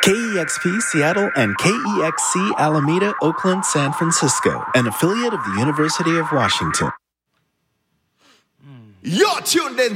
KEXP Seattle and KEXC Alameda, Oakland, San Francisco, an affiliate of the University of Washington. You're tuned in